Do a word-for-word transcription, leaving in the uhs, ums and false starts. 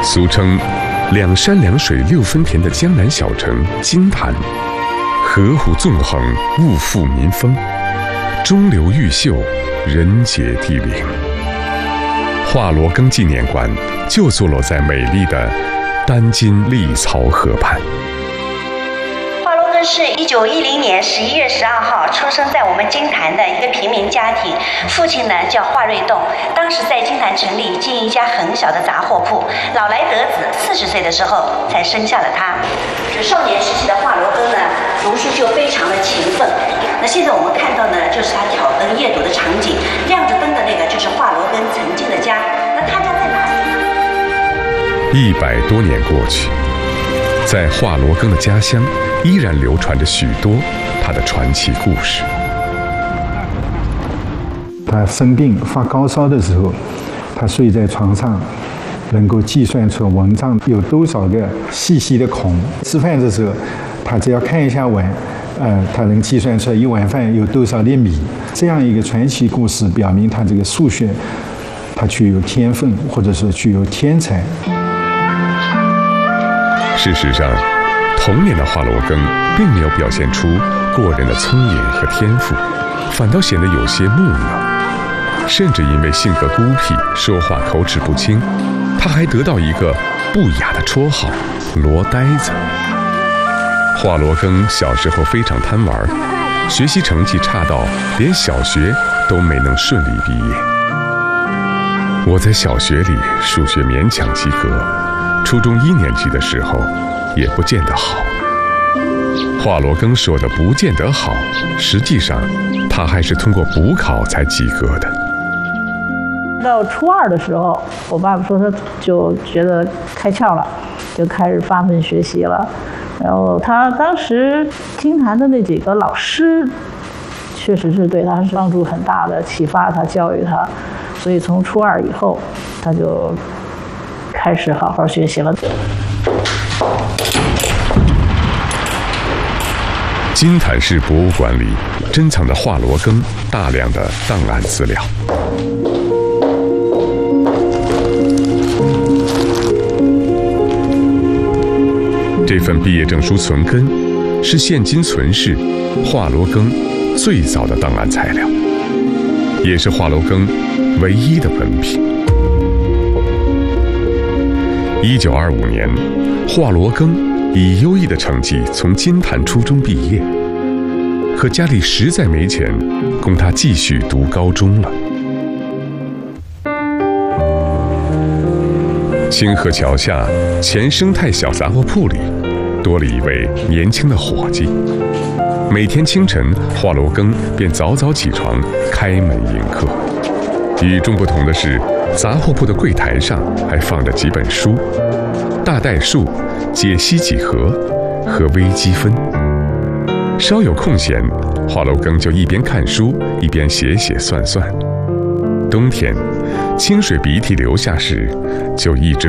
俗称两山两水六分田的江南小城金坛，河湖纵横，物阜民丰，中流毓秀，人杰地灵。华罗庚纪念馆就坐落在美丽的丹津利曹河畔。 是一九一零年十一月十二号出生在我们金坛的一个平民家庭，父亲呢叫华瑞栋，当时在金坛城里经营一家很小的杂货铺，老来得子，四十岁的时候才生下了他。就少年时期的华罗庚呢，读书就非常的勤奋。那现在我们看到呢，就是他挑灯夜读的场景，亮着灯的那个就是华罗庚曾经的家。那他家在哪里呢？ 一百多年过去，在华罗庚的家乡依然流传着许多他的传奇故事。 他生病发高烧的时候，他睡在床上，能够计算出蚊帐有多少个细细的孔。吃饭的时候，他只要看一下碗，呃，他能计算出一碗饭有多少粒米。这样一个传奇故事，表明他这个数学，他具有天分，或者说具有天才。 事实上，童年的华罗庚并没有表现出过人的聪颖和天赋，反倒显得有些木讷，甚至因为性格孤僻，说话口齿不清，他还得到一个不雅的绰号“罗呆子”。华罗庚小时候非常贪玩，学习成绩差到连小学都没能顺利毕业。我在小学里数学勉强及格，初中一年级的时候也不见得好。华罗庚说的不见得好，实际上他还是通过补考才及格的。 到初二的时候，我爸爸说他就觉得开窍了，就开始发奋学习了。然后他当时金坛的那几个老师确实是对他是帮助很大的，启发他，教育他，所以从初二以后他就开始好好学习了。 金坛市博物馆里珍藏着华罗庚大量的档案资料。这份毕业证书存根是现今存世华罗庚最早的档案材料，也是华罗庚唯一的文凭。一九二五年，华罗庚以优异的成绩从金坛初中毕业，可家里实在没钱供他继续读高中了。清河桥下前生态小杂货铺里多了一位年轻的伙计，每天清晨华罗庚便早早起床开门迎客。与众不同的是，杂货铺的柜台上还放着几本书，大代数、解析几何和微积分。稍有空闲，华罗庚就一边看书一边写写算算。冬天清水鼻涕流下时，就一直